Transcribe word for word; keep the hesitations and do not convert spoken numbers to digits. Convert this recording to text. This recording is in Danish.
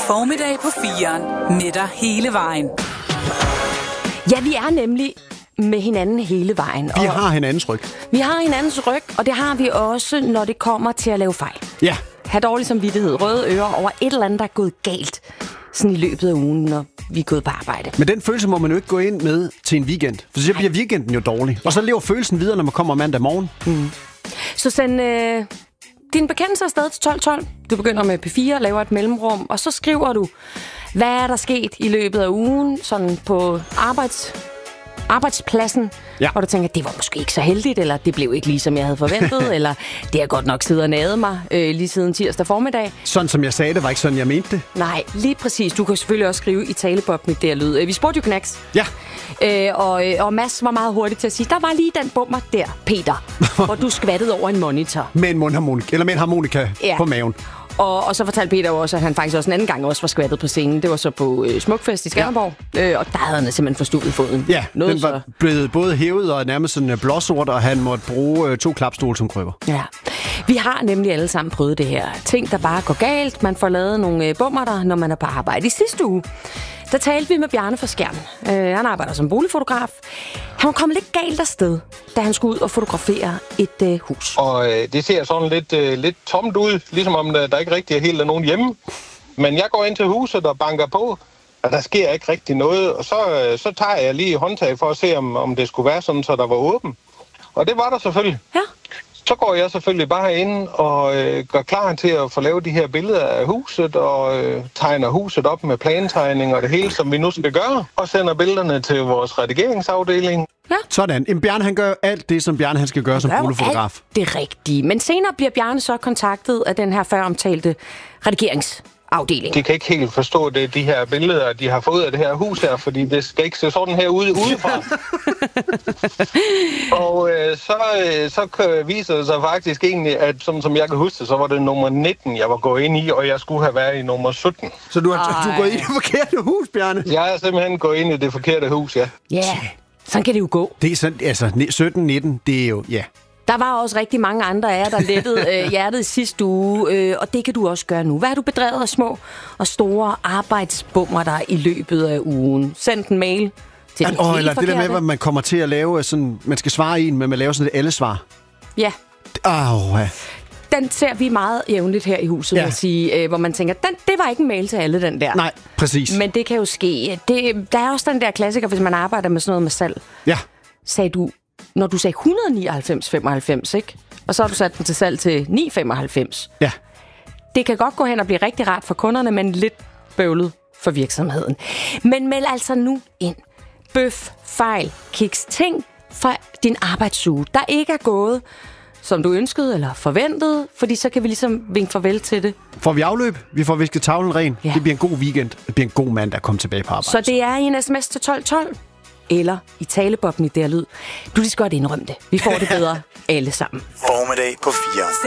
Formiddag på fireren med dig hele vejen. Ja, vi er nemlig med hinanden hele vejen. Vi har hinandens ryg. Vi har hinandens ryg, og det har vi også, når det kommer til at lave fejl. Ja. Ha' dårlig samvittighed, røde ører over et eller andet, der er gået galt sådan i løbet af ugen, når vi er gået på arbejde. Men den følelse må man jo ikke gå ind med til en weekend, for så bliver weekenden jo dårlig. Ja. Og så lever følelsen videre, når man kommer mandag morgen. Mm. Så send øh, din bekendelse afsted til tolv tolv. Du begynder med P fire, laver et mellemrum, og så skriver du, hvad er der sket i løbet af ugen, sådan på arbejds... arbejdspladsen, ja. Og du tænker, det var måske ikke så heldigt, eller det blev ikke lige, som jeg havde forventet, eller det har godt nok siddet og nadet mig øh, lige siden tirsdag formiddag. Sådan som jeg sagde det, var ikke sådan, jeg mente det. Nej, lige præcis. Du kan selvfølgelig også skrive i talebob med det lyd. Vi spurgte jo Knacks. Ja. Øh, og, og Mads var meget hurtig til at sige, der var lige den bummer der, Peter, hvor du skvattede over en monitor. Med en mundharmonika, eller med en harmonika ja. på maven. Og, og så fortalte Peter også, at han faktisk også en anden gang også var skvattet på scenen. Det var så på øh, Smukfest i Skanderborg, ja. øh, og der havde han simpelthen forstuet foden. Ja, Noget den var så... blevet både hævet og nærmest sådan blåsort, og han måtte bruge øh, to klapstole som krykker. Ja, vi har nemlig alle sammen prøvet det her. Ting, der bare går galt. Man får lavet nogle øh, bummer der, når man er på arbejde. I sidste uge, der talte vi med Bjarne fra Skjern. Øh, han arbejder som boligfotograf. Han var kommet lidt galt afsted, da han skulle ud og fotografere et øh, hus. Og øh, det ser sådan lidt, øh, lidt tomt ud, ligesom om der, der ikke rigtig er helt nogen hjemme. Men jeg går ind til huset og banker på, og der sker ikke rigtig noget. Og så, øh, så tager jeg lige håndtag for at se, om, om det skulle være sådan, så der var åben. Og det var der selvfølgelig. Ja. Så går jeg selvfølgelig bare ind og øh, gør klar til at få lavet de her billeder af huset, og øh, tegner huset op med plantegning og det hele, som vi nu skal gøre, og sender billederne til vores redigeringsafdeling. Ja. Sådan. En Bjarne, han gør alt det, som Bjarne han skal gøre han som boligfotograf. Det er rigtigt. Men senere bliver Bjarne så kontaktet af den her før omtalte redigeringsafdeling. De kan ikke helt forstå det, de her billeder, de har fået af det her hus her, fordi det skal ikke se sådan her ud udefra. og øh, så, øh, så viser det sig faktisk egentlig, at som, som jeg kan huske, så var det nummer nitten, jeg var gået ind i, og jeg skulle have været i nummer sytten. Så du har du er gået ind i det forkerte hus, Bjarne? Jeg er simpelthen gået ind i det forkerte hus, ja. Ja, yeah. Sådan kan det jo gå. Det er sådan, altså sytten nitten, det er jo, ja. Der var også rigtig mange andre af jer, der lettede øh, hjertet i sidste uge, øh, og det kan du også gøre nu. Hvad har du bedrevet af små og store arbejdsbummer der i løbet af ugen? Send en mail til den oh, eller det der med, at man kommer til at lave sådan, man skal svare en, men man laver sådan et alle-svar. Ja. Oh, ja. Den ser vi meget jævnligt her i huset, ja. At sige, øh, hvor man tænker, den, det var ikke en mail til alle, den der. Nej, præcis. Men det kan jo ske. Det, der er også den der klassiker, hvis man arbejder med sådan noget med salg. Ja. Sagde du, når du sagde et hundrede og nioghalvfems komma femoghalvfems, ikke? Og så har du sat den til salg til ni komma femoghalvfems. Ja. Det kan godt gå hen og blive rigtig rart for kunderne, men lidt bøvlet for virksomheden. Men meld altså nu ind. Bøf, fejl, kiks, ting fra din arbejdsuge, der ikke er gået, som du ønskede eller forventede, fordi så kan vi ligesom vinke farvel til det. Får vi afløb? Vi får visket tavlen ren. Ja. Det bliver en god weekend. Det bliver en god mand, der kommer tilbage på arbejde. Så det er i en sms til tolv tolv, eller i talebobben i der lyd. Du lige skal godt indrømme det. Vi får det bedre alle sammen. Formiddag på fire.